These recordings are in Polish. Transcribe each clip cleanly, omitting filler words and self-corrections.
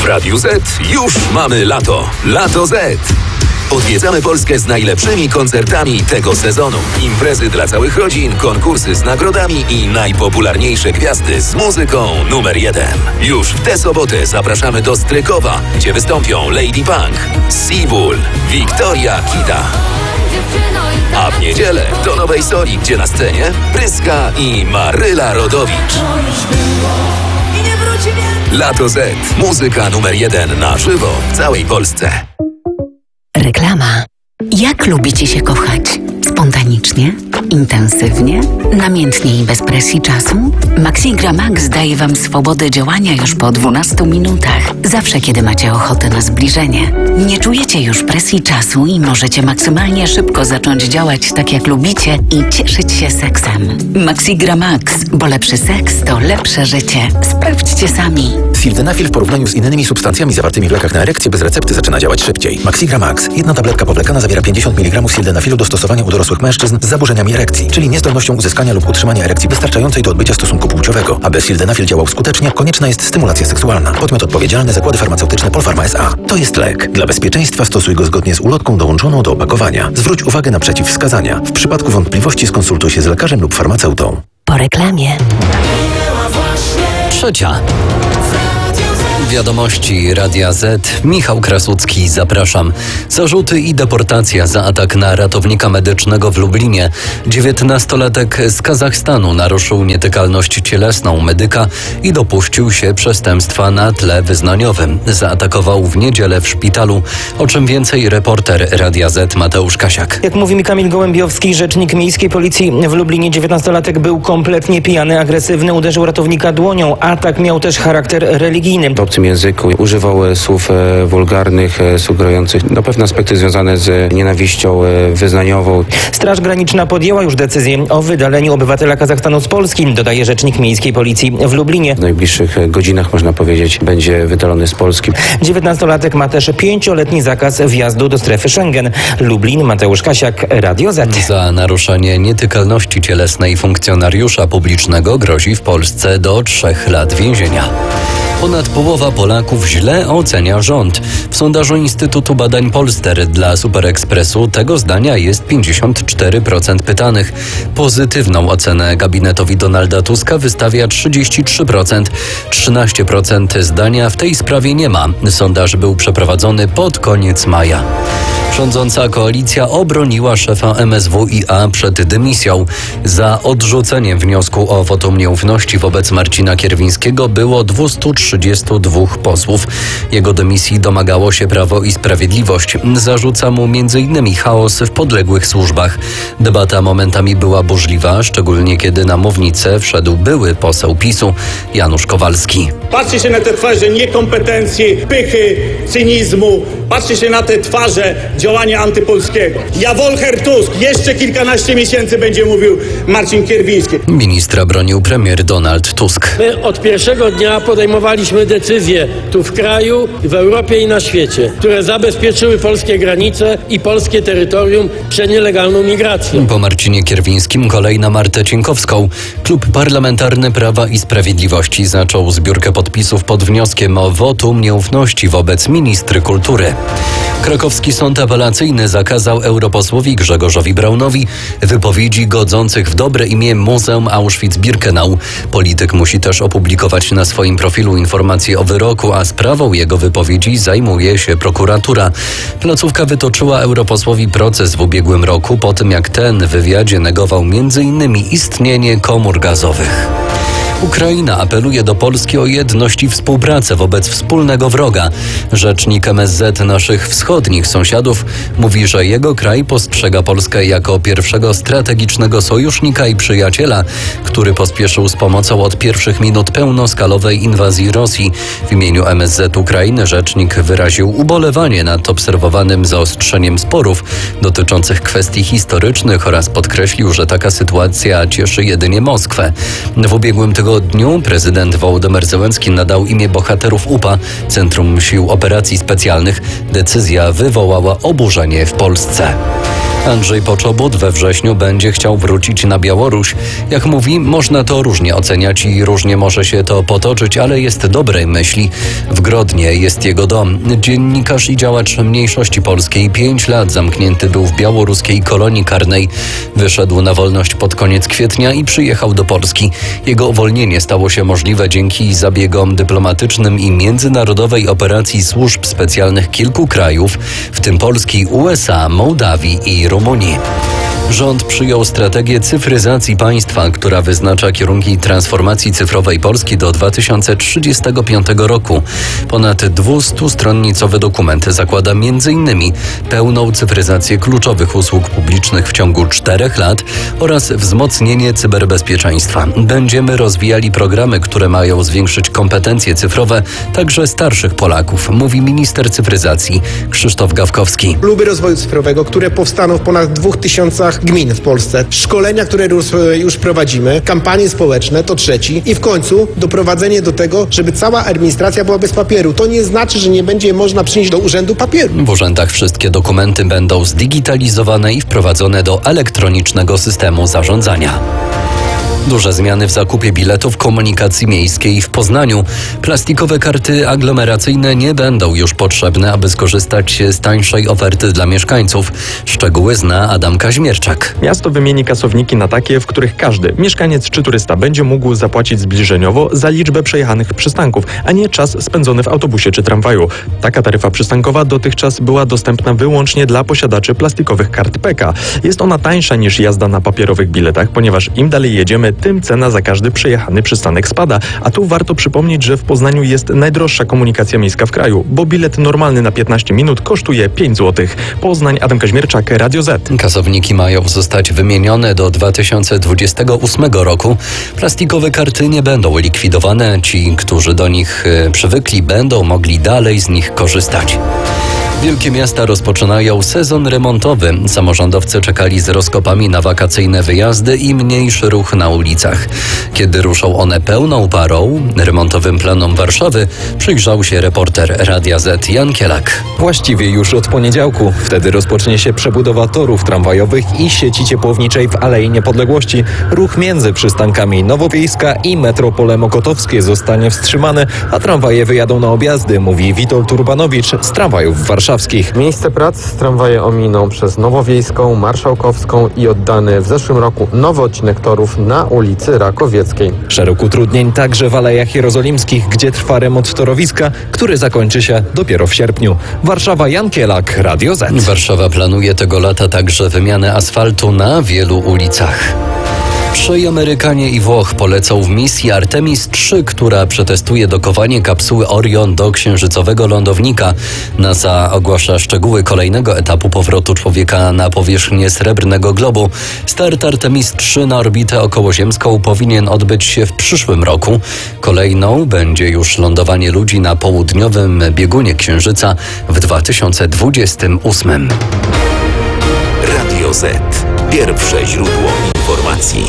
Radiu Z już mamy lato. Lato Z. Odwiedzamy Polskę z najlepszymi koncertami tego sezonu. Imprezy dla całych rodzin, konkursy z nagrodami i najpopularniejsze gwiazdy z muzyką numer 1. Już w tę sobotę zapraszamy do Strykowa, gdzie wystąpią Lady Punk, Seabull, Wiktoria Kita. A w niedzielę do Nowej Soli, gdzie na scenie Pryska i Maryla Rodowicz. Lato Z. Muzyka numer 1 na żywo w całej Polsce. Reklama. Jak lubicie się kochać? Spontanicznie? Intensywnie? Namiętnie i bez presji czasu? Maxigra Max daje Wam swobodę działania już po 12 minutach. Zawsze, kiedy macie ochotę na zbliżenie. Nie czujecie już presji czasu i możecie maksymalnie szybko zacząć działać tak, jak lubicie i cieszyć się seksem. Maxigra Max, bo lepszy seks to lepsze życie. Sprawdźcie sami. Sildenafil w porównaniu z innymi substancjami zawartymi w lekach na erekcję bez recepty zaczyna działać szybciej. Maxigra Max. Jedna tabletka powlekana zawiera 50 mg sildenafilu do stosowania u dorosłych mężczyzn z zaburzeniami erekcji, czyli niezdolnością uzyskania lub utrzymania erekcji wystarczającej do odbycia stosunku płciowego. Aby sildenafil działał skutecznie, konieczna jest stymulacja seksualna. Podmiot odpowiedzialny: Zakłady Farmaceutyczne Polpharma S.A. To jest lek. Dla bezpieczeństwa stosuj go zgodnie z ulotką dołączoną do opakowania. Zwróć uwagę na przeciwwskazania. W przypadku wątpliwości skonsultuj się z lekarzem lub farmaceutą. Po reklamie. Trzecia. Wiadomości Radia Z. Michał Krasucki, zapraszam. Zarzuty i deportacja za atak na ratownika medycznego w Lublinie. 19-latek z Kazachstanu naruszył nietykalność cielesną medyka i dopuścił się przestępstwa na tle wyznaniowym. Zaatakował w niedzielę w szpitalu. O czym więcej reporter Radia Z Mateusz Kasiak. Jak mówi mi Kamil Gołębiowski, rzecznik miejskiej policji w Lublinie, 19-latek był kompletnie pijany, agresywny, uderzył ratownika dłonią. Atak miał też charakter religijny. W obcym języku używał słów wulgarnych, sugerujących pewne aspekty związane z nienawiścią wyznaniową. Straż Graniczna podjęła już decyzję o wydaleniu obywatela Kazachstanu z Polski, dodaje rzecznik miejskiej policji w Lublinie. W najbliższych godzinach, można powiedzieć, będzie wydalony z Polski. 19-latek ma też 5-letni zakaz wjazdu do strefy Schengen. Lublin, Mateusz Kasiak, Radio Z. Za naruszenie nietykalności cielesnej funkcjonariusza publicznego grozi w Polsce do 3 lat więzienia. Ponad połowa Polaków źle ocenia rząd. W sondażu Instytutu Badań Polster dla Superekspresu tego zdania jest 54% pytanych. Pozytywną ocenę gabinetowi Donalda Tuska wystawia 33%. 13% zdania w tej sprawie nie ma. Sondaż był przeprowadzony pod koniec maja. Rządząca koalicja obroniła szefa MSWiA przed dymisją. Za odrzuceniem wniosku o wotum nieufności wobec Marcina Kierwińskiego było 232 posłów. Jego dymisji domagało się Prawo i Sprawiedliwość. Zarzuca mu m.in. chaos w podległych służbach. Debata momentami była burzliwa, szczególnie kiedy na mównicę wszedł były poseł PiS-u Janusz Kowalski. Patrzcie się na te twarze niekompetencji, pychy, cynizmu. Patrzcie się na te twarze działania antypolskiego. Ja Volker Tusk, jeszcze kilkanaście miesięcy będzie mówił Marcin Kierwiński. Ministra bronił premier Donald Tusk. My od pierwszego dnia podejmowaliśmy decyzje tu w kraju, w Europie i na świecie, które zabezpieczyły polskie granice i polskie terytorium przed nielegalną migracją. Po Marcinie Kierwińskim kolej na Martę Cienkowską. Klub Parlamentarny Prawa i Sprawiedliwości zaczął zbiórkę podpisów pod wnioskiem o wotum nieufności wobec ministry kultury. Krakowski Sąd Apelacyjny zakazał europosłowi Grzegorzowi Braunowi wypowiedzi godzących w dobre imię Muzeum Auschwitz-Birkenau. Polityk musi też opublikować na swoim profilu informacje o wyroku, a sprawą jego wypowiedzi zajmuje się prokuratura. Placówka wytoczyła europosłowi proces w ubiegłym roku po tym, jak ten w wywiadzie negował m.in. istnienie komór gazowych. Ukraina apeluje do Polski o jedność i współpracę wobec wspólnego wroga. Rzecznik MSZ naszych wschodnich sąsiadów mówi, że jego kraj postrzega Polskę jako pierwszego strategicznego sojusznika i przyjaciela, który pospieszył z pomocą od pierwszych minut pełnoskalowej inwazji Rosji. W imieniu MSZ Ukrainy rzecznik wyraził ubolewanie nad obserwowanym zaostrzeniem sporów dotyczących kwestii historycznych oraz podkreślił, że taka sytuacja cieszy jedynie Moskwę. W ubiegłym tygodniu prezydent Wołodymyr Zełenski nadał imię bohaterów UPA, Centrum Sił Operacji Specjalnych. Decyzja wywołała oburzenie w Polsce. Andrzej Poczobut we wrześniu będzie chciał wrócić na Białoruś. Jak mówi, można to różnie oceniać i różnie może się to potoczyć, ale jest dobrej myśli. W Grodnie jest jego dom. Dziennikarz i działacz mniejszości polskiej 5 lat zamknięty był w białoruskiej kolonii karnej. Wyszedł na wolność pod koniec kwietnia i przyjechał do Polski. Jego uwolnienie stało się możliwe dzięki zabiegom dyplomatycznym i międzynarodowej operacji służb specjalnych kilku krajów, w tym Polski, USA, Mołdawii i Rumunii. Rząd przyjął strategię cyfryzacji państwa, która wyznacza kierunki transformacji cyfrowej Polski do 2035 roku. Ponad 200-stronnicowy dokument zakłada m.in. pełną cyfryzację kluczowych usług publicznych w ciągu 4 lat oraz wzmocnienie cyberbezpieczeństwa. Będziemy rozwijali programy, które mają zwiększyć kompetencje cyfrowe także starszych Polaków, mówi minister cyfryzacji Krzysztof Gawkowski. Kluby rozwoju cyfrowego, które powstaną w ponad 2000 gmin w Polsce, szkolenia, które już prowadzimy, kampanie społeczne, to trzeci i w końcu doprowadzenie do tego, żeby cała administracja była bez papieru. To nie znaczy, że nie będzie można przynieść do urzędu papieru. W urzędach wszystkie dokumenty będą zdigitalizowane i wprowadzone do elektronicznego systemu zarządzania. Duże zmiany w zakupie biletów komunikacji miejskiej w Poznaniu. Plastikowe karty aglomeracyjne nie będą już potrzebne, aby skorzystać z tańszej oferty dla mieszkańców. Szczegóły zna Adam Kaźmierczak. Miasto wymieni kasowniki na takie, w których każdy mieszkaniec czy turysta będzie mógł zapłacić zbliżeniowo za liczbę przejechanych przystanków, a nie czas spędzony w autobusie czy tramwaju. Taka taryfa przystankowa dotychczas była dostępna wyłącznie dla posiadaczy plastikowych kart PK. Jest ona tańsza niż jazda na papierowych biletach, ponieważ im dalej jedziemy, tym cena za każdy przejechany przystanek spada. A tu warto przypomnieć, że w Poznaniu jest najdroższa komunikacja miejska w kraju, bo bilet normalny na 15 minut kosztuje 5 zł. Poznań, Adam Kaźmierczak, Radio Z. Kasowniki mają zostać wymienione do 2028 roku. Plastikowe karty nie będą likwidowane. Ci, którzy do nich przywykli, będą mogli dalej z nich korzystać. Wielkie miasta rozpoczynają sezon remontowy. Samorządowcy czekali z rozkopami na wakacyjne wyjazdy i mniejszy ruch na ulicach. Kiedy ruszą one pełną parą, remontowym planom Warszawy przyjrzał się reporter Radia Z Jan Kielak. Właściwie już od poniedziałku. Wtedy rozpocznie się przebudowa torów tramwajowych i sieci ciepłowniczej w Alei Niepodległości. Ruch między przystankami Nowowiejska i Metropole Mokotowskie zostanie wstrzymany, a tramwaje wyjadą na objazdy, mówi Witold Urbanowicz z tramwajów warszawskich. Miejsce prac tramwaje ominą przez Nowowiejską, Marszałkowską i oddany w zeszłym roku nowy odcinek torów na ulicy Rakowieckiej. Szereg utrudnień także w Alejach Jerozolimskich, gdzie trwa remont torowiska, który zakończy się dopiero w sierpniu. Warszawa, Jan Kielak, Radio Z. Warszawa planuje tego lata także wymianę asfaltu na wielu ulicach. Trzej Amerykanie i Włoch polecą w misji Artemis III, która przetestuje dokowanie kapsuły Orion do księżycowego lądownika. NASA ogłasza szczegóły kolejnego etapu powrotu człowieka na powierzchnię Srebrnego Globu. Start Artemis III na orbitę okołoziemską powinien odbyć się w przyszłym roku. Kolejną będzie już lądowanie ludzi na południowym biegunie Księżyca w 2028. Radio Z. Pierwsze źródło informacji.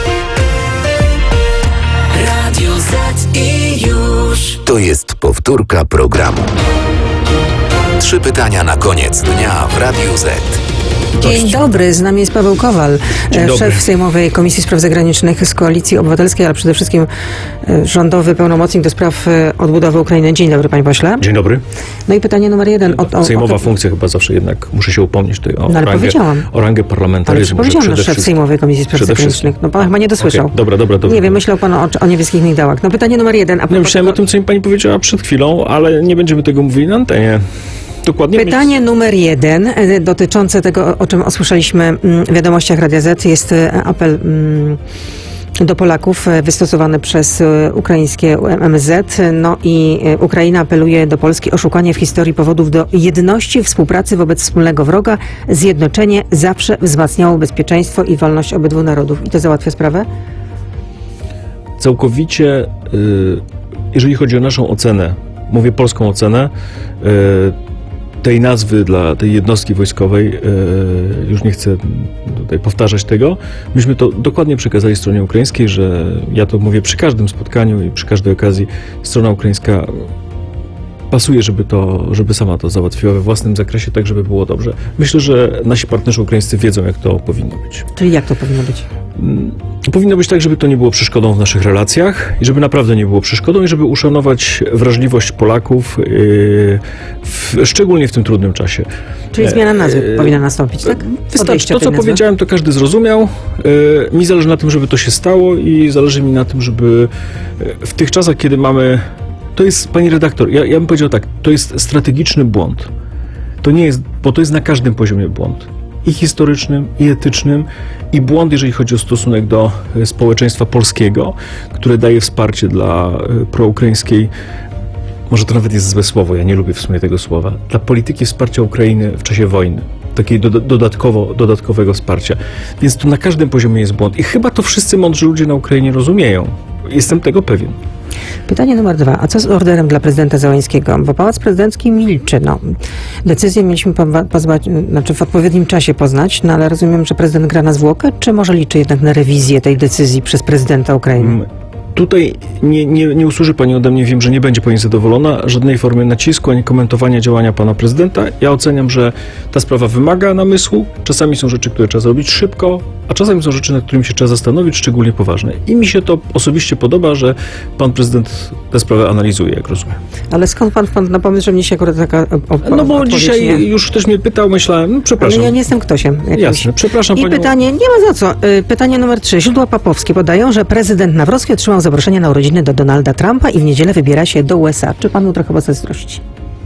Radio Z i już. To jest powtórka programu. 3 pytania na koniec dnia w Radiu Z. Dzień dobry, z nami jest Paweł Kowal, szef Sejmowej Komisji Spraw Zagranicznych z Koalicji Obywatelskiej, ale przede wszystkim rządowy pełnomocnik do spraw odbudowy Ukrainy. Dzień dobry, panie pośle. Dzień dobry. No i pytanie numer 1. Sejmowa funkcja chyba zawsze jednak muszę się upomnieć tutaj o rangę parlamentaryzmu. Ale powiedziałam, że szef Sejmowej Komisji Spraw Zagranicznych. No pan chyba nie dosłyszał. Okay. Dobra. Nie wiem, myślał pan o niebieskich migdałach. No pytanie numer 1. Myślałem o tym, co mi pani powiedziała przed chwilą, ale nie będziemy tego mówili na antenie. Dokładnie. Pytanie numer 1 dotyczące tego, o czym usłyszeliśmy w wiadomościach Radia Z, jest apel do Polaków wystosowany przez ukraińskie MSZ. No i Ukraina apeluje do Polski o szukanie w historii powodów do jedności, współpracy wobec wspólnego wroga. Zjednoczenie zawsze wzmacniało bezpieczeństwo i wolność obydwu narodów. I to załatwia sprawę? Całkowicie, jeżeli chodzi o naszą ocenę, mówię polską ocenę, tej nazwy dla tej jednostki wojskowej, już nie chcę tutaj powtarzać tego, myśmy to dokładnie przekazali stronie ukraińskiej, że ja to mówię przy każdym spotkaniu i przy każdej okazji, strona ukraińska pasuje, żeby sama to załatwiła we własnym zakresie, tak żeby było dobrze. Myślę, że nasi partnerzy ukraińscy wiedzą, jak to powinno być. Czyli jak to powinno być? Powinno być tak, żeby to nie było przeszkodą w naszych relacjach i żeby naprawdę nie było przeszkodą i żeby uszanować wrażliwość Polaków, szczególnie w tym trudnym czasie. Czyli zmiana nazwy powinna nastąpić, tak? Wystarczy. To, co powiedziałem, to każdy zrozumiał. Mi zależy na tym, żeby to się stało i zależy mi na tym, żeby w tych czasach, kiedy mamy... To jest, pani redaktor, ja bym powiedział tak, to jest strategiczny błąd. To nie jest, bo to jest na każdym poziomie błąd. I historycznym, i etycznym, i błąd, jeżeli chodzi o stosunek do społeczeństwa polskiego, które daje wsparcie dla proukraińskiej, może to nawet jest złe słowo, ja nie lubię w sumie tego słowa, dla polityki wsparcia Ukrainy w czasie wojny, takiej dodatkowego wsparcia. Więc tu na każdym poziomie jest błąd. I chyba to wszyscy mądrzy ludzie na Ukrainie rozumieją. Jestem tego pewien. Pytanie numer 2. A co z orderem dla prezydenta Zełańskiego? Bo Pałac Prezydencki milczy. Decyzję mieliśmy w odpowiednim czasie poznać, ale rozumiem, że prezydent gra na zwłokę, czy może liczy jednak na rewizję tej decyzji przez prezydenta Ukrainy? Tutaj nie usłyszy pani ode mnie, wiem, że nie będzie pani zadowolona, żadnej formy nacisku, ani komentowania działania pana prezydenta. Ja oceniam, że ta sprawa wymaga namysłu. Czasami są rzeczy, które trzeba zrobić szybko, a czasami są rzeczy, nad którymi się trzeba zastanowić, szczególnie poważne. I mi się to osobiście podoba, że pan prezydent tę sprawę analizuje, jak rozumiem. Ale skąd pan wpadł na pomysł, że mnie się akurat taka No bo dzisiaj już ktoś mnie pytał, myślałem, przepraszam. Ale ja nie jestem ktośem. Jasne, przepraszam panią. I pytanie, nie ma za co. Pytanie numer 3. Źródła papowskie podają, że prezydent Nawrocki otrzymał zaproszenie na urodziny do Donalda Trumpa i w niedzielę wybiera się do USA. Czy panu trochę zazdrości?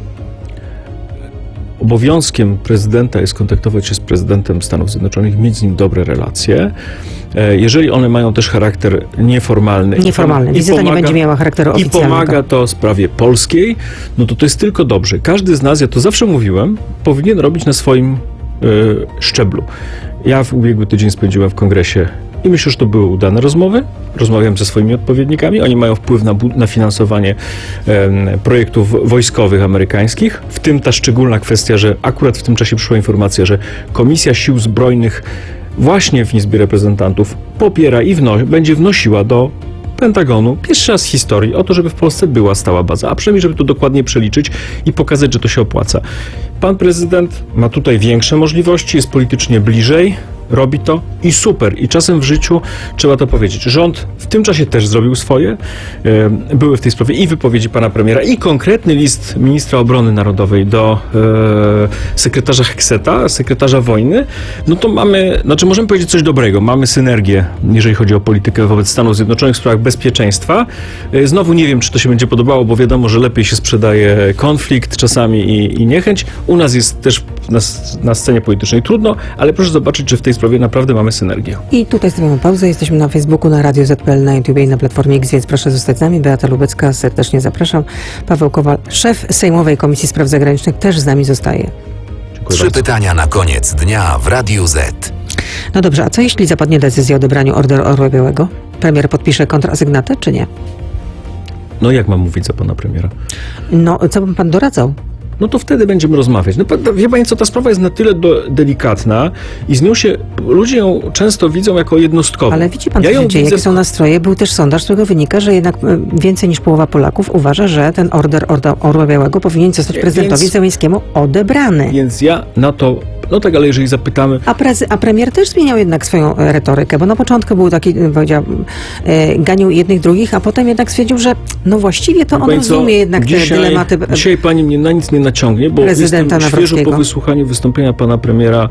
Obowiązkiem prezydenta jest kontaktować się z prezydentem Stanów Zjednoczonych, mieć z nim dobre relacje. Jeżeli one mają też charakter nieformalny. Wizyta nie będzie miała charakteru oficjalnego. I pomaga to sprawie polskiej, no to jest tylko dobrze. Każdy z nas, ja to zawsze mówiłem, powinien robić na swoim szczeblu. Ja w ubiegły tydzień spędziłem w kongresie i myślę, że to były udane rozmowy. Rozmawiałem ze swoimi odpowiednikami. Oni mają wpływ na finansowanie projektów wojskowych amerykańskich. W tym ta szczególna kwestia, że akurat w tym czasie przyszła informacja, że Komisja Sił Zbrojnych właśnie w Izbie Reprezentantów popiera i będzie wnosiła do Pentagonu pierwszy raz w historii o to, żeby w Polsce była stała baza, a przynajmniej żeby to dokładnie przeliczyć i pokazać, że to się opłaca. Pan prezydent ma tutaj większe możliwości, jest politycznie bliżej, robi to i super. I czasem w życiu trzeba to powiedzieć. Rząd w tym czasie też zrobił swoje. Były w tej sprawie i wypowiedzi pana premiera, i konkretny list ministra obrony narodowej do sekretarza Hekseta, sekretarza wojny. No to możemy powiedzieć coś dobrego. Mamy synergię, jeżeli chodzi o politykę wobec Stanów Zjednoczonych w sprawach bezpieczeństwa. Znowu nie wiem, czy to się będzie podobało, bo wiadomo, że lepiej się sprzedaje konflikt czasami i niechęć. U nas jest też na scenie politycznej trudno, ale proszę zobaczyć, że w tej sprawie naprawdę mamy synergię. I tutaj zrobimy pauzę. Jesteśmy na Facebooku, na Radio ZPL, na YouTube i na Platformie X, więc proszę zostać z nami. Beata Lubecka, serdecznie zapraszam. Paweł Kowal, szef Sejmowej Komisji Spraw Zagranicznych, też z nami zostaje. Trzy pytania na koniec dnia w Radiu Z. No dobrze, a co jeśli zapadnie decyzja o odebraniu Orderu Orła Białego? Premier podpisze kontrasygnatę, czy nie? No jak mam mówić za pana premiera? No, co bym pan doradzał? No to wtedy będziemy rozmawiać. No wie pani co, ta sprawa jest na tyle delikatna i z nią ludzie ją często widzą jako jednostkową. Ale widzi pan, co się dzieje, jakie są nastroje. Był też sondaż, z którego wynika, że jednak więcej niż połowa Polaków uważa, że ten Order Orła Białego powinien zostać prezydentowi Zełańskiemu odebrany. Więc ja na to... No tak, ale jeżeli zapytamy... A premier też zmieniał jednak swoją retorykę, bo na początku był taki, powiedział, ganił jednych drugich, a potem jednak stwierdził, że no właściwie to on rozumie jednak te dylematy. Dzisiaj pani mnie na nic nie naciągnie, bo jestem świeżo po wysłuchaniu wystąpienia pana premiera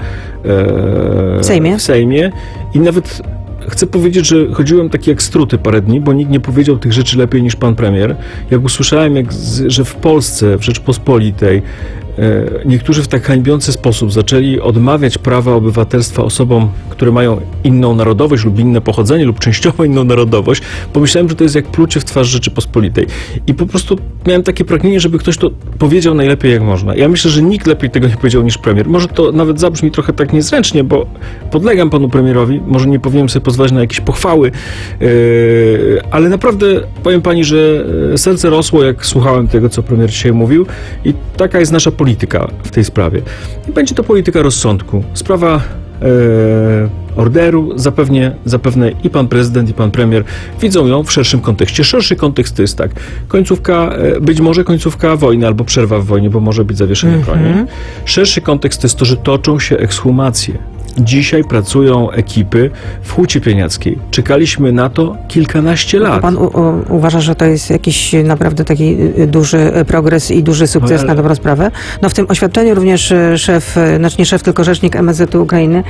w Sejmie i nawet chcę powiedzieć, że chodziłem taki jak struty parę dni, bo nikt nie powiedział tych rzeczy lepiej niż pan premier. Jak usłyszałem, że w Polsce, w Rzeczpospolitej niektórzy w tak hańbiący sposób zaczęli odmawiać prawa obywatelstwa osobom, które mają inną narodowość lub inne pochodzenie lub częściowo inną narodowość, pomyślałem, że to jest jak plucie w twarz Rzeczypospolitej. I po prostu miałem takie pragnienie, żeby ktoś to powiedział najlepiej jak można. Ja myślę, że nikt lepiej tego nie powiedział niż premier. Może to nawet zabrzmi trochę tak niezręcznie, bo podlegam panu premierowi, może nie powinienem sobie pozwolić na jakieś pochwały, ale naprawdę powiem pani, że serce rosło, jak słuchałem tego, co premier dzisiaj mówił i taka jest nasza polityka w tej sprawie. I będzie to polityka rozsądku. Sprawa orderu, zapewne i pan prezydent, i pan premier widzą ją w szerszym kontekście. Szerszy kontekst to jest tak, być może końcówka wojny albo przerwa w wojnie, bo może być zawieszenie broni. Szerszy kontekst to jest to, że toczą się ekshumacje. Dzisiaj pracują ekipy w Hucie Pieniackiej. Czekaliśmy na to kilkanaście lat. Pan uważa, że to jest jakiś naprawdę taki duży progres i duży sukces na dobrą sprawę? No w tym oświadczeniu również nie szef, tylko rzecznik MSZ-u Ukrainy,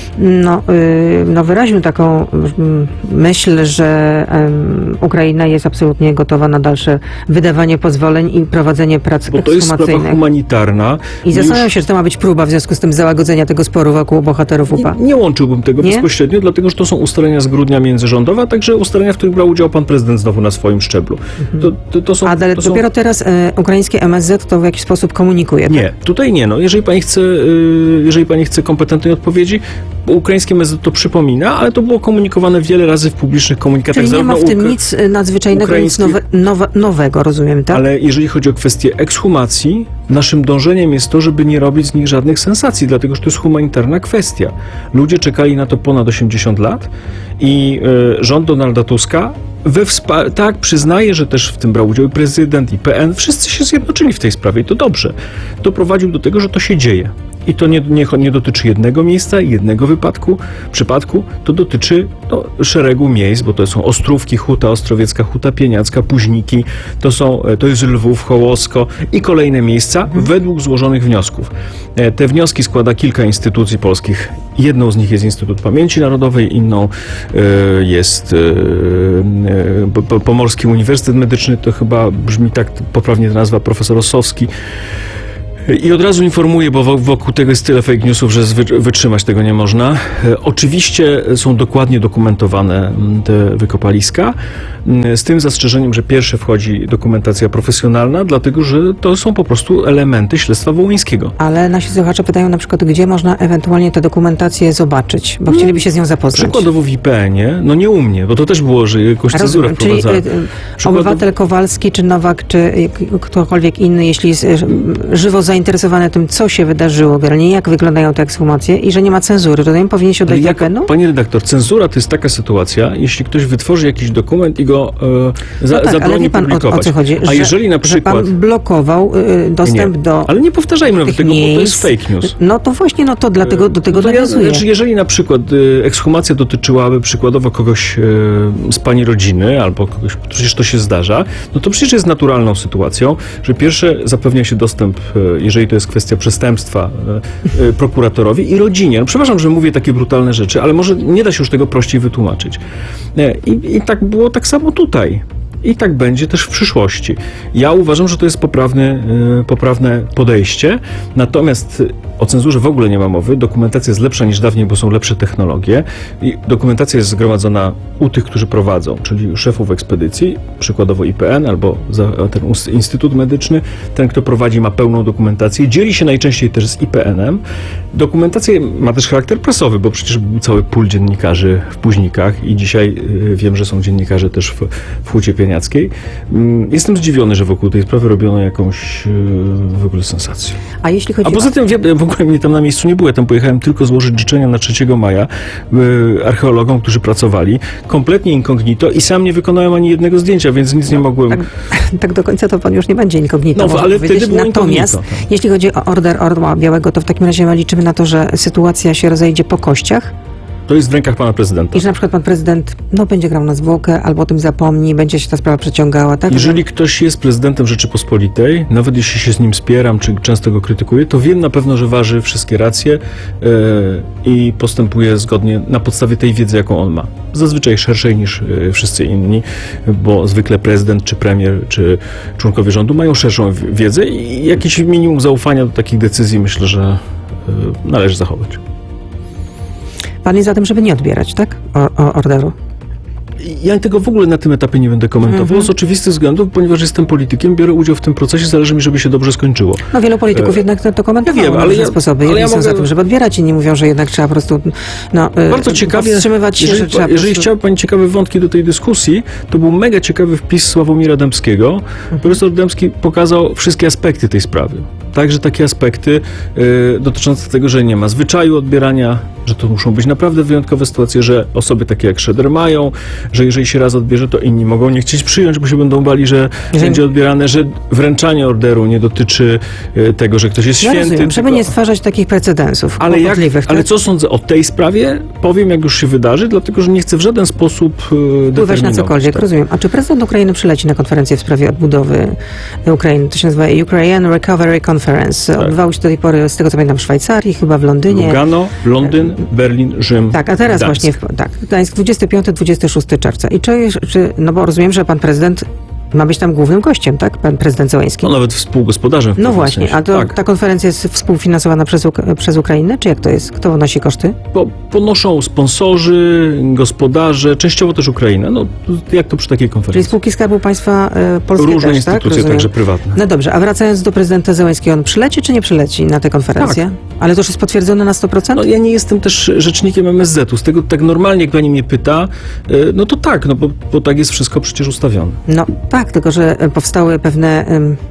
wyraził taką myśl, że Ukraina jest absolutnie gotowa na dalsze wydawanie pozwoleń i prowadzenie prac ekshumacyjnych. Bo to jest sprawa humanitarna. I zastanawiam się, że to ma być próba w związku z tym załagodzenia tego sporu wokół bohaterów UPA. Nie łączyłbym tego bezpośrednio, dlatego że to są ustalenia z grudnia międzyrządowe, a także ustalenia, w których brał udział pan prezydent znowu na swoim szczeblu. Dopiero teraz ukraińskie MSZ to w jakiś sposób komunikuje. Nie, tutaj nie. Jeżeli pani chce kompetentnej odpowiedzi, ukraińskie MSZ to przypomina, ale to było komunikowane wiele razy w publicznych komunikatach. Czyli nie ma w tym nic nadzwyczajnego, nic nowego, rozumiem, tak? Ale jeżeli chodzi o kwestię ekshumacji, naszym dążeniem jest to, żeby nie robić z nich żadnych sensacji, dlatego że to jest humanitarna kwestia. Ludzie czekali na to ponad 80 lat i rząd Donalda Tuska przyznaje, że też w tym brał udział i prezydent, i PN. Wszyscy się zjednoczyli w tej sprawie i to dobrze. Doprowadził do tego, że to się dzieje. I to nie dotyczy jednego miejsca, jednego przypadku, to dotyczy szeregu miejsc, bo to są Ostrówki, Huta Ostrowiecka, Huta Pieniacka, Późniki, to jest Lwów, Hołosko i kolejne miejsca według złożonych wniosków. Te wnioski składa kilka instytucji polskich. Jedną z nich jest Instytut Pamięci Narodowej, inną jest Pomorski Uniwersytet Medyczny, to chyba brzmi tak poprawnie ta nazwa, profesor Ossowski. I od razu informuję, bo wokół tego jest tyle fake newsów, że wytrzymać tego nie można. Oczywiście są dokładnie dokumentowane te wykopaliska, z tym zastrzeżeniem, że pierwsze wchodzi dokumentacja profesjonalna, dlatego że to są po prostu elementy śledztwa wołyńskiego. Ale nasi słuchacze pytają na przykład, gdzie można ewentualnie tę dokumentację zobaczyć, bo chcieliby się z nią zapoznać. Przykładowo w IPN-ie, nie u mnie, bo to też było, że jakąś cenzurę wprowadzała. Czyli obywatel Kowalski, czy Nowak, czy ktokolwiek inny, jeśli jest żywo zainteresowany tym, co się wydarzyło, generalnie jak wyglądają te ekshumacje i że nie ma cenzury, to powinien się oddać do IPN-u? Panie redaktor, cenzura to jest taka sytuacja, jeśli ktoś wytworzy jakiś dokument i go zabroni ale wie pan, publikować. O co chodzi? A jeżeli na przykład... Że pan blokował dostęp do... Ale nie powtarzajmy nawet tego, bo to jest fake news. To właśnie, to dlatego do tego nawiązuję. Jeżeli na przykład ekshumacja dotyczyłaby przykładowo kogoś z pani rodziny, albo kogoś, przecież to się zdarza, to przecież jest naturalną sytuacją, że pierwsze zapewnia się dostęp, jeżeli to jest kwestia przestępstwa, prokuratorowi i rodzinie. Przepraszam, że mówię takie brutalne rzeczy, ale może nie da się już tego prościej wytłumaczyć. I tak było tak samo tutaj. I tak będzie też w przyszłości. Ja uważam, że to jest poprawne podejście, natomiast o cenzurze w ogóle nie ma mowy. Dokumentacja jest lepsza niż dawniej, bo są lepsze technologie. I dokumentacja jest zgromadzona u tych, którzy prowadzą, czyli szefów ekspedycji, przykładowo IPN albo ten Instytut Medyczny. Ten, kto prowadzi, ma pełną dokumentację. Dzieli się najczęściej też z IPN-em. Dokumentacja ma też charakter prasowy, bo przecież był cały pól dziennikarzy w Późnikach i dzisiaj wiem, że są dziennikarze też w Hucie Pieniackiej. Jestem zdziwiony, że wokół tej sprawy robiono jakąś w ogóle sensację. A poza tym w ogóle mnie tam na miejscu nie było. Ja tam pojechałem tylko złożyć życzenia na 3 maja archeologom, którzy pracowali. Kompletnie incognito i sam nie wykonałem ani jednego zdjęcia, więc nic nie mogłem... Tak do końca to pan już nie będzie incognito. Ale wtedy było Natomiast incognito, jeśli chodzi o Order Orła Białego, to w takim razie liczymy na to, że sytuacja się rozejdzie po kościach? To jest w rękach pana prezydenta. I że na przykład pan prezydent będzie grał na zwłokę, albo o tym zapomni, będzie się ta sprawa przeciągała, tak? Jeżeli ktoś jest prezydentem Rzeczypospolitej, nawet jeśli się z nim spieram, czy często go krytykuję, to wiem na pewno, że waży wszystkie racje i postępuje zgodnie na podstawie tej wiedzy, jaką on ma. Zazwyczaj szerszej niż wszyscy inni, bo zwykle prezydent, czy premier, czy członkowie rządu mają szerszą wiedzę i jakieś minimum zaufania do takich decyzji myślę, że należy zachować. Pan jest za tym, żeby nie odbierać, tak? Orderu. Ja tego w ogóle na tym etapie nie będę komentował z oczywistych względów, ponieważ jestem politykiem, biorę udział w tym procesie, zależy mi, żeby się dobrze skończyło. No wielu polityków jednak to komentowało wiem, na różne sposoby. Jedni są za tym, żeby odbierać, inni mówią, że jednak trzeba po prostu bardzo ciekawie, powstrzymywać się, że trzeba jeżeli chciała Pani ciekawe wątki do tej dyskusji, to był mega ciekawy wpis Sławomira Dębskiego. Profesor Dębski pokazał wszystkie aspekty tej sprawy. Także takie aspekty dotyczące tego, że nie ma zwyczaju odbierania, że to muszą być naprawdę wyjątkowe sytuacje, że osoby takie jak Schroeder mają, że jeżeli się raz odbierze, to inni mogą nie chcieć przyjąć, bo się będą bali, że będzie odbierane, że wręczanie orderu nie dotyczy tego, że ktoś jest święty. Rozumiem, żeby nie stwarzać takich precedensów ale co sądzę o tej sprawie? Powiem, jak już się wydarzy, dlatego, że nie chcę w żaden sposób wpływać na cokolwiek, rozumiem. A czy prezydent Ukrainy przyleci na konferencję w sprawie odbudowy Ukrainy? To się nazywa Ukraine Recovery Conference. Odbywało się do tej pory, z tego co pamiętam, w Szwajcarii, chyba w Londynie. Lugano, Londyn, Berlin, Rzym. Tak, a teraz Gdańsk. właśnie Gdańsk 25-26 czerwca. I no bo rozumiem, że pan prezydent ma być tam głównym gościem, tak? Pan prezydent Zełenski. No nawet współgospodarzem. No właśnie, sensie. a to ta konferencja jest współfinansowana przez Ukrainę, czy jak to jest? Kto ponosi koszty? Ponoszą sponsorzy, gospodarze, częściowo też Ukraina. No jak to przy takiej konferencji? Czyli spółki Skarbu Państwa polskie różne też, instytucje, tak? także prywatne. No dobrze, a wracając do prezydenta Zełenskiego, on przyleci czy nie przyleci na tę konferencję? Tak. Ale to już jest potwierdzone na 100%? No ja nie jestem też rzecznikiem MSZ-u. Z tego tak normalnie, jak pani mnie pyta, no to tak, no bo tak jest wszystko przecież ustawione. No tak, tylko że powstały pewne,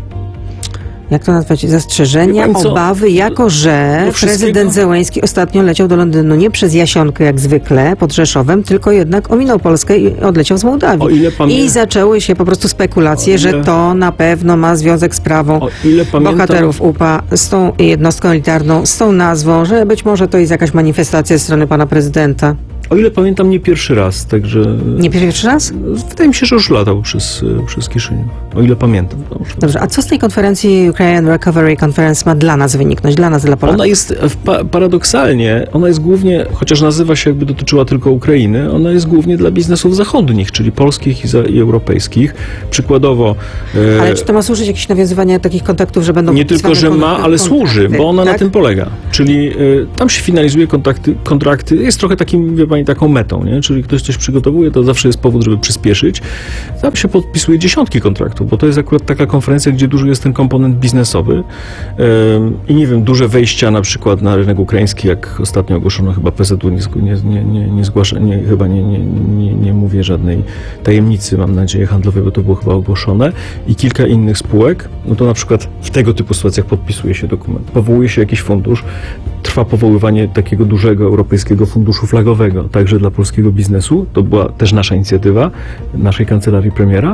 jak to nazwać, zastrzeżenia, obawy, jako że prezydent Zełenski ostatnio leciał do Londynu nie przez Jasionkę jak zwykle pod Rzeszowem, tylko jednak ominął Polskę i odleciał z Mołdawii. I zaczęły się po prostu spekulacje, że to na pewno ma związek z sprawą bohaterów UPA, z tą jednostką elitarną, z tą nazwą, że być może to jest jakaś manifestacja ze strony pana prezydenta. O ile pamiętam, nie pierwszy raz, także... Nie pierwszy raz? Wydaje mi się, że już latał przez Kiszyniów. O ile pamiętam. Dobrze, a co z tej konferencji Ukraine Recovery Conference ma dla nas wyniknąć? Dla nas, dla Polaków? Ona jest paradoksalnie, ona jest głównie, chociaż nazywa się jakby dotyczyła tylko Ukrainy, ona jest głównie dla biznesów zachodnich, czyli polskich i europejskich. Przykładowo... Ale czy to ma służyć jakieś nawiązywanie takich kontaktów, że będą... Nie tylko, że ma, ale służy, bo ona na tym polega. Czyli tam się finalizuje kontrakty. Jest trochę takim, wie pani, taką metą, nie? Czyli ktoś coś przygotowuje, to zawsze jest powód, żeby przyspieszyć. Tam się podpisuje dziesiątki kontraktów, bo to jest akurat taka konferencja, gdzie duży jest ten komponent biznesowy i nie wiem, duże wejścia na przykład na rynek ukraiński, jak ostatnio ogłoszono, chyba PZU nie zgłasza, chyba nie mówię żadnej tajemnicy, mam nadzieję, handlowej, bo to było chyba ogłoszone, i kilka innych spółek, no to na przykład w tego typu sytuacjach podpisuje się dokument, powołuje się jakiś fundusz, trwa powoływanie takiego dużego europejskiego funduszu flagowego, także dla polskiego biznesu. To była też nasza inicjatywa, naszej kancelarii premiera.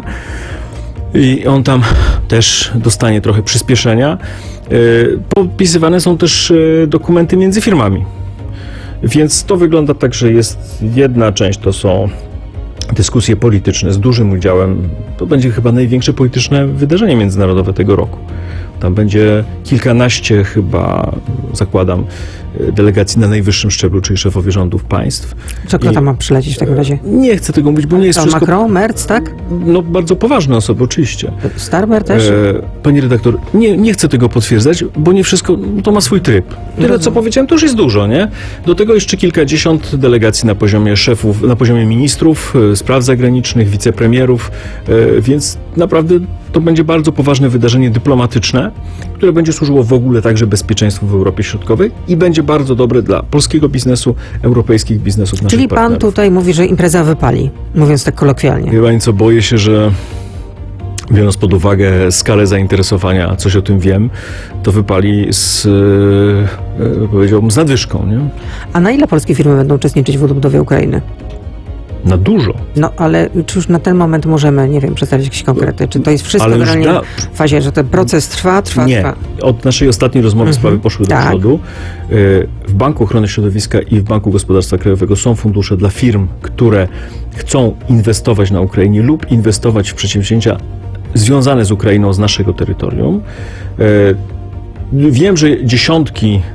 I on tam też dostanie trochę przyspieszenia. Podpisywane są też dokumenty między firmami. Więc to wygląda tak, że jest jedna część, to są dyskusje polityczne z dużym udziałem. To będzie chyba największe polityczne wydarzenie międzynarodowe tego roku. Tam będzie kilkanaście chyba, zakładam, delegacji na najwyższym szczeblu, czyli szefowie rządów państw. Co kto tam ma przylecieć w takim razie? Nie chcę tego mówić, bo nie jest wszystko... Macron, Merz, tak? No bardzo poważne osoby, oczywiście. Starmer też? Pani redaktor, nie chcę tego potwierdzać, bo nie wszystko, to ma swój tryb. Tyle, co powiedziałem, to już jest dużo, nie? Do tego jeszcze kilkadziesiąt delegacji na poziomie szefów, na poziomie ministrów, spraw zagranicznych, wicepremierów, więc naprawdę to będzie bardzo poważne wydarzenie dyplomatyczne, które będzie służyło w ogóle także bezpieczeństwu w Europie Środkowej i będzie bardzo dobre dla polskiego biznesu, europejskich biznesów naszych Czyli partnerów. pan tutaj mówi, że impreza wypali, mówiąc tak kolokwialnie. Wie pani co, boję się, że biorąc pod uwagę skalę zainteresowania, coś o tym wiem, to wypali powiedziałbym, z nadwyżką, nie? A na ile polskie firmy będą uczestniczyć w odbudowie Ukrainy? Na dużo. No, ale czy już na ten moment możemy, nie wiem, przedstawić jakieś konkrety? Czy to jest wszystko generalnie w fazie, że ten proces trwa? Nie. Od naszej ostatniej rozmowy sprawy poszły do przodu. W Banku Ochrony Środowiska i w Banku Gospodarstwa Krajowego są fundusze dla firm, które chcą inwestować na Ukrainie lub inwestować w przedsięwzięcia związane z Ukrainą, z naszego terytorium. Wiem, że dziesiątki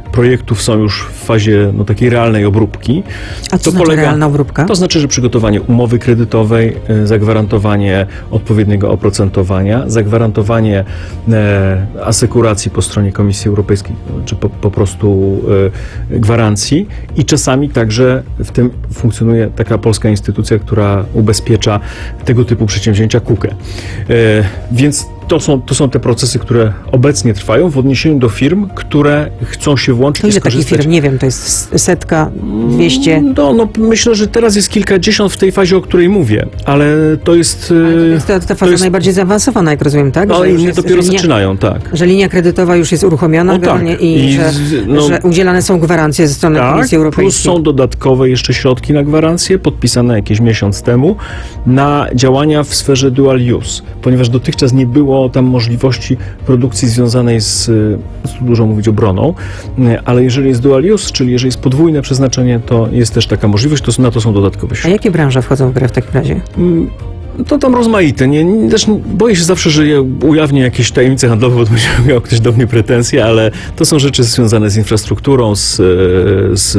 projektów są już w fazie takiej realnej obróbki. A co znaczy realna obróbka? To znaczy, że przygotowanie umowy kredytowej, zagwarantowanie odpowiedniego oprocentowania, zagwarantowanie asekuracji po stronie Komisji Europejskiej, czy po prostu gwarancji i czasami także w tym funkcjonuje taka polska instytucja, która ubezpiecza tego typu przedsięwzięcia KUKE. Więc to są te procesy, które obecnie trwają w odniesieniu do firm, które chcą się włączyć. To ile takich firm? Nie wiem, to jest 100, 200? Myślę, że teraz jest kilkadziesiąt w tej fazie, o której mówię, ale to jest... Ta faza najbardziej zaawansowana, jak rozumiem, tak? Ale inni dopiero zaczynają, tak. Że linia kredytowa już jest uruchomiona że udzielane są gwarancje ze strony Komisji Europejskiej. Plus są dodatkowe jeszcze środki na gwarancje, podpisane jakiś miesiąc temu, na działania w sferze dual use, ponieważ dotychczas nie było tam możliwości produkcji związanej z dużo mówić obroną, ale jeżeli jest dual use, czyli jeżeli jest podwójne przeznaczenie, to jest też taka możliwość, na to są dodatkowe środki. A jakie branże wchodzą w grę w takim razie? To tam rozmaite. Też boję się zawsze, że ja ujawnię jakieś tajemnice handlowe, bo to będzie miał ktoś do mnie pretensje, ale to są rzeczy związane z infrastrukturą, z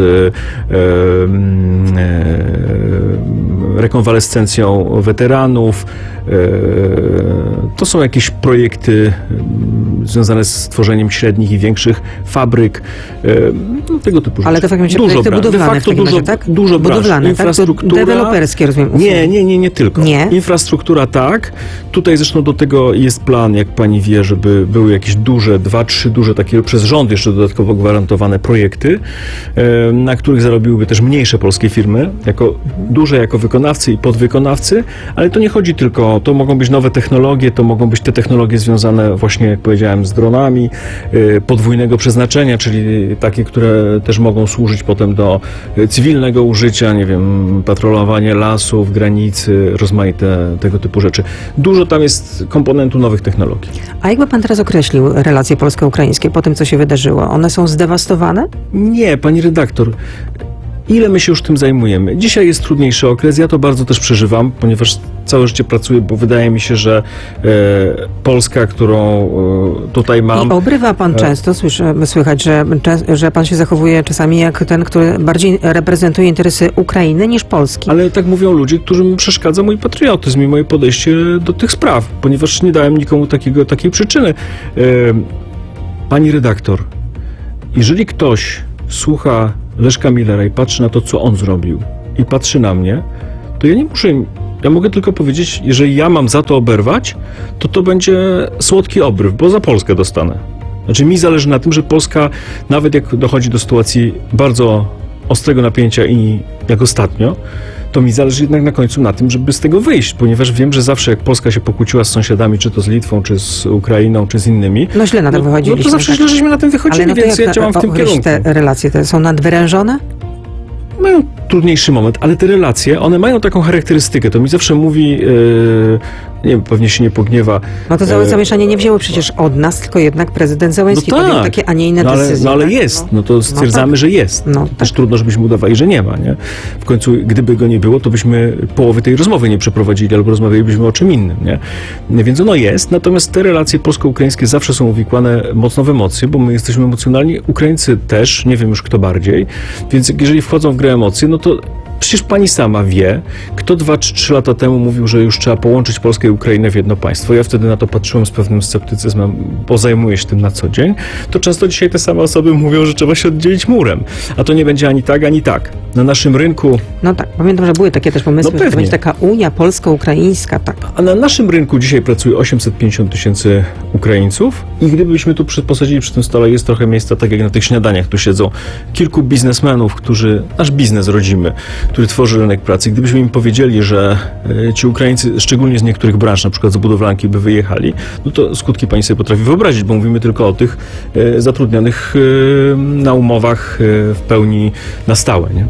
rekonwalescencją weteranów. To są jakieś projekty związane z tworzeniem średnich i większych fabryk, tego typu rzeczy. Ale to w takim razie projekty budowlane w takim razie, tak? Dużo budowlane, infrastruktura, tak? Deweloperskie, rozumiem. Nie tylko. Nie? Infrastruktura tak. Tutaj zresztą do tego jest plan, jak pani wie, żeby były jakieś duże, 2-3 duże takie przez rząd jeszcze dodatkowo gwarantowane projekty, na których zarobiłyby też mniejsze polskie firmy, duże jako wykonawcy i podwykonawcy, ale to nie chodzi tylko, to mogą być nowe technologie, to mogą być te technologie związane właśnie, jak powiedziałem, z dronami podwójnego przeznaczenia, czyli takie, które też mogą służyć potem do cywilnego użycia, nie wiem, patrolowanie lasów, granicy, rozmaite tego typu rzeczy. Dużo tam jest komponentu nowych technologii. A jakby pan teraz określił relacje polsko-ukraińskie po tym, co się wydarzyło? One są zdewastowane? Nie, pani redaktor. Ile my się już tym zajmujemy? Dzisiaj jest trudniejszy okres, ja to bardzo też przeżywam, ponieważ całe życie pracuję, bo wydaje mi się, że Polska, którą tutaj mam... I obrywa pan często, słychać, że pan się zachowuje czasami jak ten, który bardziej reprezentuje interesy Ukrainy niż Polski. Ale tak mówią ludzie, którym przeszkadza mój patriotyzm i moje podejście do tych spraw, ponieważ nie dałem nikomu takiej przyczyny. Pani redaktor, jeżeli ktoś słucha Leszka Millera i patrzy na to, co on zrobił i patrzy na mnie, to ja mogę tylko powiedzieć, jeżeli ja mam za to oberwać, to będzie słodki obryw, bo za Polskę dostanę. Znaczy mi zależy na tym, że Polska, nawet jak dochodzi do sytuacji bardzo ostrego napięcia i jak ostatnio, to mi zależy jednak na końcu na tym, żeby z tego wyjść, ponieważ wiem, że zawsze jak Polska się pokłóciła z sąsiadami, czy to z Litwą, czy z Ukrainą, czy z innymi... No źle na tym wychodziliśmy. No to zawsze źle żeśmy na tym wychodzili, więc ja działam w tym kierunku. Te relacje są nadwyrężone? Mają trudniejszy moment, ale te relacje, one mają taką charakterystykę. To mi zawsze mówi, nie wiem, pewnie się nie pogniewa. No to całe zamieszanie nie wzięło przecież od nas, tylko jednak prezydent Zełenski podjął takie, a nie inne decyzje. No ale jest, to stwierdzamy, że jest. Też trudno, żebyśmy udawali, że nie ma, nie? W końcu, gdyby go nie było, to byśmy połowy tej rozmowy nie przeprowadzili, albo rozmawialibyśmy o czym innym, nie? Więc ono jest, natomiast te relacje polsko-ukraińskie zawsze są uwikłane mocno w emocje, bo my jesteśmy emocjonalni, Ukraińcy też, nie wiem już kto bardziej, więc jeżeli wchodzą w grę emocje, no to przecież pani sama wie, kto 2 czy 3 lata temu mówił, że już trzeba połączyć Polskę i Ukrainę w jedno państwo. Ja wtedy na to patrzyłem z pewnym sceptycyzmem, bo zajmuję się tym na co dzień. To często dzisiaj te same osoby mówią, że trzeba się oddzielić murem. A to nie będzie ani tak, ani tak. Na naszym rynku... No tak, pamiętam, że były takie też pomysły, że to będzie taka Unia polsko-ukraińska, tak. A na naszym rynku dzisiaj pracuje 850 000 Ukraińców i gdybyśmy tu posadzili przy tym stole, jest trochę miejsca, tak jak na tych śniadaniach tu siedzą, kilku biznesmenów, którzy, nasz biznes rodzimy, który tworzy rynek pracy. Gdybyśmy im powiedzieli, że ci Ukraińcy, szczególnie z niektórych branż, na przykład z budowlanki, by wyjechali, no to skutki pani sobie potrafi wyobrazić, bo mówimy tylko o tych zatrudnionych na umowach w pełni na stałe, nie?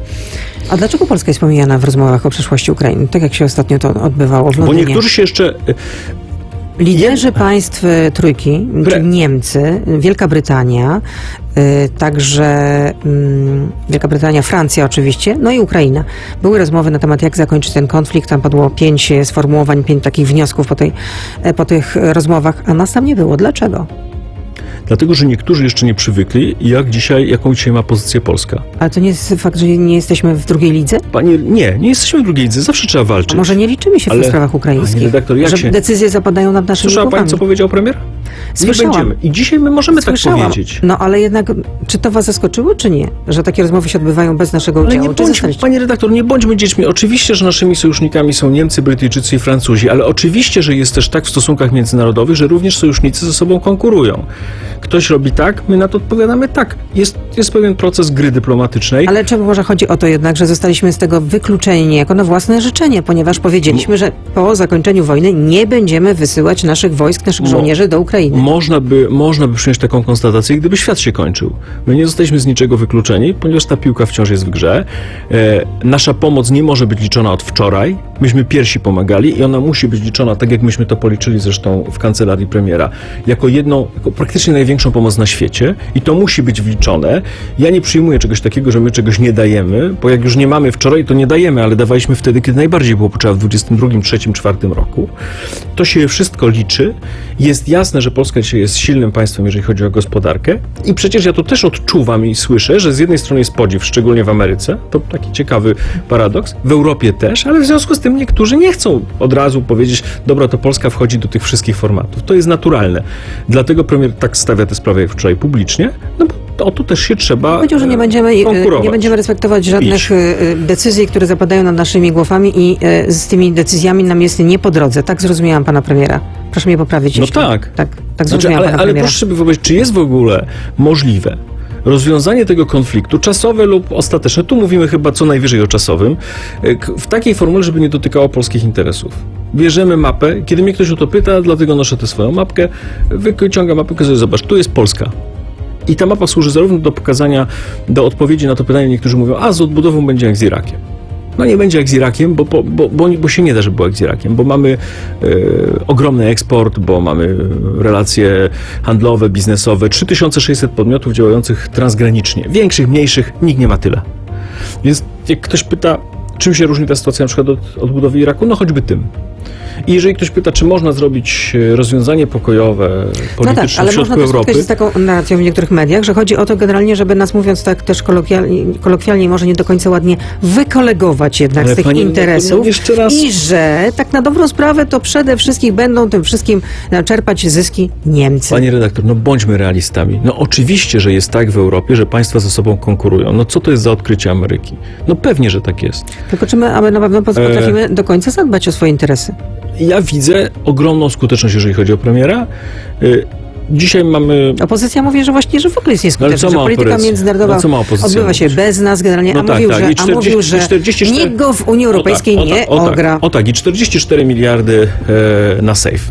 A dlaczego Polska jest pomijana w rozmowach o przyszłości Ukrainy? Tak jak się ostatnio to odbywało w Londynie. Bo niektórzy się jeszcze... Liderzy państw trójki, czyli Niemcy, Wielka Brytania, także Wielka Brytania, Francja oczywiście, no i Ukraina. Były rozmowy na temat, jak zakończyć ten konflikt. Tam padło 5 sformułowań, 5 takich wniosków po tych rozmowach, a nas tam nie było. Dlaczego? Dlatego, że niektórzy jeszcze nie przywykli, jaką dzisiaj ma pozycję Polska. Ale to nie jest fakt, że nie jesteśmy w drugiej lidze? Nie jesteśmy w drugiej lidze, zawsze trzeba walczyć. A może nie liczymy się w tych sprawach ukraińskich? Pani redaktor, że decyzje zapadają nad naszymi Słyszała głowami. pani, co powiedział premier? Słyszałam. Nie będziemy. I dzisiaj my możemy tak powiedzieć. No ale jednak, czy to was zaskoczyło, czy nie? Że takie rozmowy się odbywają bez naszego udziału? Ale nie bądźmy, pani redaktor, nie bądźmy dziećmi. Oczywiście, że naszymi sojusznikami są Niemcy, Brytyjczycy i Francuzi, ale oczywiście, że jest też tak w stosunkach międzynarodowych, że również sojusznicy ze sobą konkurują. Ktoś robi tak, my na to odpowiadamy tak. Jest pewien proces gry dyplomatycznej. Ale czy może chodzi o to jednak, że zostaliśmy z tego wykluczeni niejako na własne życzenie, ponieważ powiedzieliśmy, że po zakończeniu wojny nie będziemy wysyłać naszych wojsk, naszych żołnierzy do Ukrainy. Można by przyjąć taką konstatację, gdyby świat się kończył. My nie zostaliśmy z niczego wykluczeni, ponieważ ta piłka wciąż jest w grze. Nasza pomoc nie może być liczona od wczoraj. Myśmy pierwsi pomagali i ona musi być liczona, tak jak myśmy to policzyli zresztą w kancelarii premiera, jako praktycznie największą pomoc na świecie i to musi być wliczone. Ja nie przyjmuję czegoś takiego, że my czegoś nie dajemy, bo jak już nie mamy wczoraj, to nie dajemy, ale dawaliśmy wtedy, kiedy najbardziej było potrzeba, w 22, 3, 4 roku. To się wszystko liczy. Jest jasne, że Polska dzisiaj jest silnym państwem, jeżeli chodzi o gospodarkę i przecież ja to też odczuwam i słyszę, że z jednej strony jest podziw, szczególnie w Ameryce, to taki ciekawy paradoks, w Europie też, ale w związku z tym niektórzy nie chcą od razu powiedzieć, dobra, to Polska wchodzi do tych wszystkich formatów. To jest naturalne. Dlatego premier tak stawia tę sprawę jak wczoraj publicznie, no bo o to też się trzeba powiedział, że nie będziemy respektować żadnych decyzji, które zapadają nad naszymi głowami i z tymi decyzjami nam jest nie po drodze. Tak zrozumiałam pana premiera. Proszę mnie poprawić. No tak. Tak zrozumiałam pana premiera. Ale proszę sobie wyobrazić, czy jest w ogóle możliwe rozwiązanie tego konfliktu, czasowe lub ostateczne, tu mówimy chyba co najwyżej o czasowym, w takiej formule, żeby nie dotykało polskich interesów. Bierzemy mapę, kiedy mnie ktoś o to pyta, dlatego noszę tę swoją mapkę, wyciągam mapę, pokazuję, zobacz, tu jest Polska. I ta mapa służy zarówno do pokazania, do odpowiedzi na to pytanie, niektórzy mówią, z odbudową będzie jak z Irakiem. No nie będzie jak z Irakiem, bo się nie da, żeby było jak z Irakiem, bo mamy ogromny eksport, bo mamy relacje handlowe, biznesowe, 3600 podmiotów działających transgranicznie. Większych, mniejszych, nikt nie ma tyle. Więc jak ktoś pyta, czym się różni ta sytuacja na przykład od odbudowy Iraku, no choćby tym. I jeżeli ktoś pyta, czy można zrobić rozwiązanie pokojowe, polityczne w środku Europy... ale można też spotkać z taką narracją w niektórych mediach, że chodzi o to generalnie, żeby nas, mówiąc tak też kolokwialnie, może nie do końca ładnie, wykolegować jednak z tych interesów i że tak na dobrą sprawę to przede wszystkim będą tym wszystkim czerpać zyski Niemcy. Pani redaktor, no bądźmy realistami. No oczywiście, że jest tak w Europie, że państwa ze sobą konkurują. No co to jest za odkrycie Ameryki? No pewnie, że tak jest. Tylko czy my na pewno potrafimy do końca zadbać o swoje interesy? Ja widzę ogromną skuteczność, jeżeli chodzi o premiera. Dzisiaj mamy... Opozycja mówi, że właśnie, że w ogóle jest nieskuteczna, że polityka międzynarodowa odbywa się bez nas generalnie, mówił, że nikt go w Unii Europejskiej nie ogra. I 44 miliardy na safe.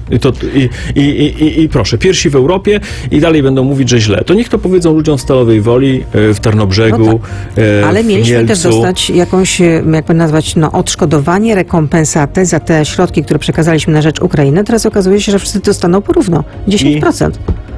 I proszę, pierwsi w Europie i dalej będą mówić, że źle. To niech to powiedzą ludziom w Stalowej Woli, w Tarnobrzegu, ale mieliśmy Mielcu. też dostać jakąś, jakby nazwać, odszkodowanie, rekompensatę za te środki, które przekazaliśmy na rzecz Ukrainy. Teraz okazuje się, że wszyscy dostaną porówno. 10%.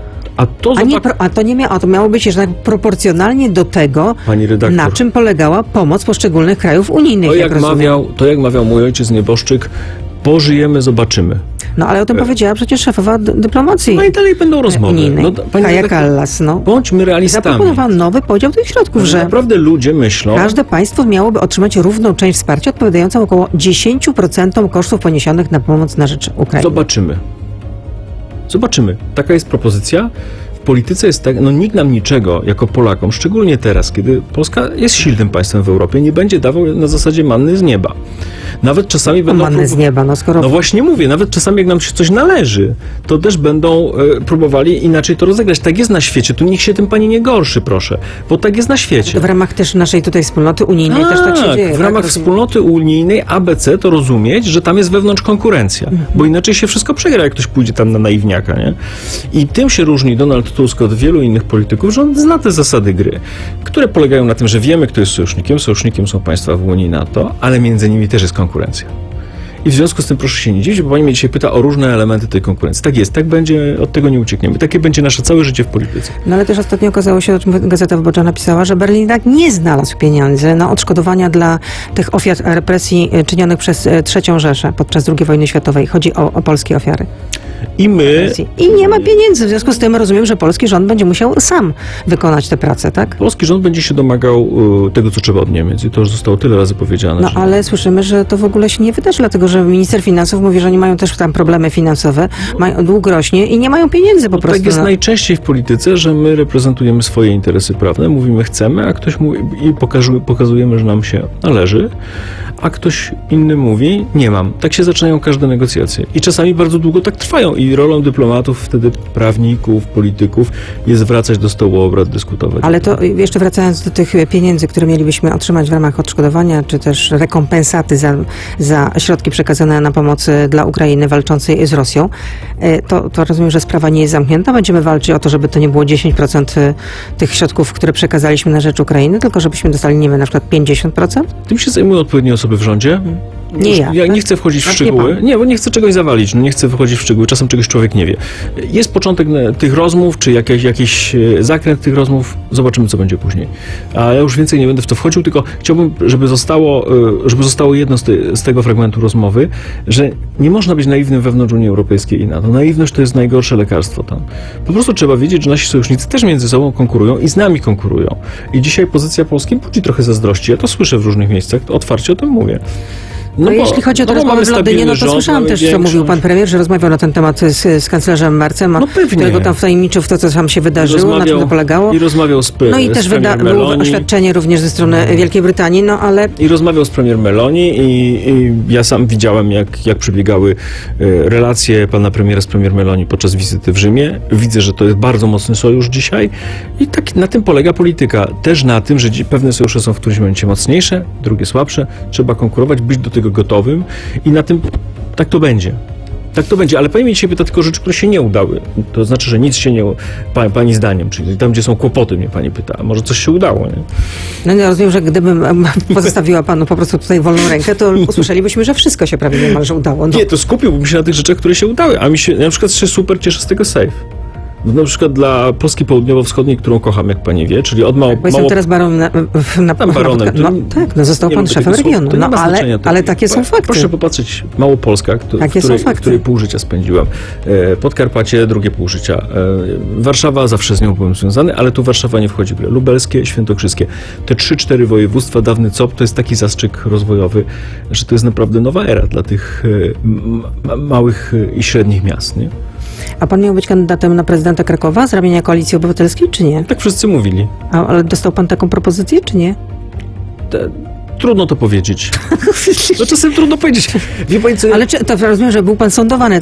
To miało być jednak proporcjonalnie do tego, na czym polegała pomoc poszczególnych krajów unijnych. To jak mawiał mój ojciec nieboszczyk, pożyjemy, zobaczymy. No ale o tym powiedziała przecież szefowa dyplomacji. No i dalej będą rozmowy. Kaja Kallas. Bądźmy realistami. Zaproponowano nowy podział tych środków, że naprawdę ludzie myślą... Każde państwo miałoby otrzymać równą część wsparcia odpowiadającą około 10% kosztów poniesionych na pomoc na rzecz Ukrainy. Zobaczymy. Taka jest propozycja. W polityce jest tak, nikt nam niczego jako Polakom, szczególnie teraz, kiedy Polska jest silnym państwem w Europie, nie będzie dawał na zasadzie manny z nieba. Nawet czasami będą... Manny z nieba, skoro... No właśnie mówię, nawet czasami jak nam się coś należy, to też będą próbowali inaczej to rozegrać. Tak jest na świecie, tu nikt się tym pani nie gorszy, proszę, bo tak jest na świecie. W ramach też naszej tutaj wspólnoty unijnej też tak się dzieje. W ramach wspólnoty unijnej ABC to rozumieć, że tam jest wewnątrz konkurencja, bo inaczej się wszystko przegra, jak ktoś pójdzie tam na naiwniaka, nie? I tym się różni Donald Tusk od wielu innych polityków, że on zna te zasady gry, które polegają na tym, że wiemy, kto jest sojusznikiem. Sojusznikiem są państwa w Unii NATO, ale między nimi też jest konkurencja. I w związku z tym proszę się nie dziwić, bo pani mnie dzisiaj pyta o różne elementy tej konkurencji. Tak jest, tak będzie, od tego nie uciekniemy. Takie będzie nasze całe życie w polityce. No ale też ostatnio okazało się, o czym Gazeta Wyborcza napisała, że Berlin tak nie znalazł pieniędzy na odszkodowania dla tych ofiar represji czynionych przez III Rzeszę podczas II wojny światowej. Chodzi o polskie ofiary. I my... I nie ma pieniędzy, w związku z tym rozumiem, że polski rząd będzie musiał sam wykonać tę pracę, tak? Polski rząd będzie się domagał tego, co trzeba od Niemiec i to już zostało tyle razy powiedziane. No ale słyszymy, że to w ogóle się nie wydarzy, dlatego że minister finansów mówi, że oni mają też tam problemy finansowe, dług rośnie i nie mają pieniędzy po prostu. Tak jest najczęściej w polityce, że my reprezentujemy swoje interesy prawne, mówimy chcemy, a ktoś mówi i pokazujemy, że nam się należy, a ktoś inny mówi nie mam. Tak się zaczynają każde negocjacje. I czasami bardzo długo tak trwają i rolą dyplomatów, wtedy prawników, polityków jest wracać do stołu obrad, dyskutować. Ale to jeszcze wracając do tych pieniędzy, które mielibyśmy otrzymać w ramach odszkodowania, czy też rekompensaty za środki przekazane na pomoc dla Ukrainy walczącej z Rosją, to rozumiem, że sprawa nie jest zamknięta. Będziemy walczyć o to, żeby to nie było 10% tych środków, które przekazaliśmy na rzecz Ukrainy, tylko żebyśmy dostali, nie wiem, na przykład 50%? Tym się zajmują odpowiednie osoby w rządzie. Nie ja. Ja nie chcę wchodzić w szczegóły. Nie, bo nie chcę czegoś zawalić. Nie chcę wchodzić w szczegóły. Czasem czegoś człowiek nie wie. Jest początek tych rozmów, czy jakiś zakręt tych rozmów. Zobaczymy, co będzie później. A ja już więcej nie będę w to wchodził, tylko chciałbym, żeby zostało jedno z tego fragmentu rozmowy, że nie można być naiwnym wewnątrz Unii Europejskiej i NATO. Naiwność to jest najgorsze lekarstwo tam. Po prostu trzeba wiedzieć, że nasi sojusznicy też między sobą konkurują i z nami konkurują. I dzisiaj pozycja Polski budzi trochę zazdrości. Ja to słyszę w różnych miejscach, otwarcie o tym mówię. No jeśli chodzi o te rozmowy w Londynie, no to słyszałam też, co mówił pan premier, że rozmawiał na ten temat z kanclerzem Marcem, którego tam wtajemniczył w to, co tam się wydarzyło, na czym to polegało. I rozmawiał No i też było oświadczenie również ze strony Wielkiej Brytanii, no ale... I rozmawiał z premier Meloni i ja sam widziałem, jak przebiegały relacje pana premiera z premier Meloni podczas wizyty w Rzymie. Widzę, że to jest bardzo mocny sojusz dzisiaj i tak na tym polega polityka. Też na tym, że pewne sojusze są w którymś momencie mocniejsze, drugie słabsze. Trzeba konkurować, być do tego gotowym i na tym tak to będzie. Tak to będzie, ale pani mnie dzisiaj pyta tylko rzeczy, które się nie udały. To znaczy, że nic się nie... Pani zdaniem, czyli tam, gdzie są kłopoty, mnie pani pyta. A może coś się udało, nie? No ja rozumiem, że gdybym pozostawiła panu po prostu tutaj wolną rękę, to usłyszelibyśmy, że wszystko się prawie niemalże udało. No. Nie, to skupiłbym się na tych rzeczach, które się udały, a mi się na przykład się super cieszę z tego SAFE. Na przykład dla Polski Południowo-Wschodniej, którą kocham, jak pani wie, czyli od Bo jestem teraz baronem baronem. No tak, no został pan szefem regionu. No ale takie są fakty. Proszę popatrzeć, Małopolska, w której pół życia spędziłam. Podkarpacie, drugie pół życia. Warszawa, zawsze z nią byłem związany, ale tu Warszawa nie wchodzi w grę. Lubelskie, świętokrzyskie. Te 3-4 województwa, dawny COP, to jest taki zastrzyk rozwojowy, że to jest naprawdę nowa era dla tych małych i średnich miast, nie? A pan miał być kandydatem na prezydenta Krakowa z ramienia Koalicji Obywatelskiej, czy nie? Tak wszyscy mówili. Ale dostał pan taką propozycję, czy nie? Trudno to powiedzieć. No czasem trudno powiedzieć. Wie pani, co... Ale to rozumiem, że był pan sądowany.